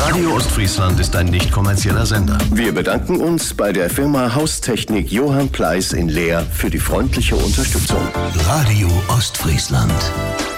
Radio Ostfriesland ist ein nicht kommerzieller Sender. Wir bedanken uns bei der Firma Haustechnik Johann Pleiss in Leer für die freundliche Unterstützung. Radio Ostfriesland.